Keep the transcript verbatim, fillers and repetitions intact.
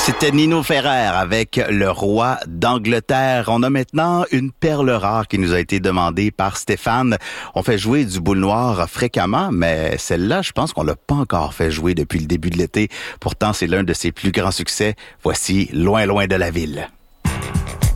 C'était Nino Ferrer avec Le Roi d'Angleterre. On a maintenant une perle rare qui nous a été demandée par Stéphane. On fait jouer du boule noire fréquemment, mais celle-là, je pense qu'on l'a pas encore fait jouer depuis le début de l'été. Pourtant, c'est l'un de ses plus grands succès. Voici Loin, loin de la ville.